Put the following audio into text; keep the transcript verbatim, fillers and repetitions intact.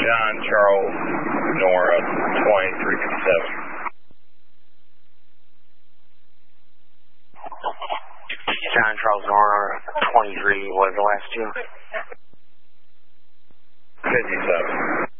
John Charles Nora twenty-three fifty-seven. John Charles Nora twenty-three, what was the last two? fifty-seven.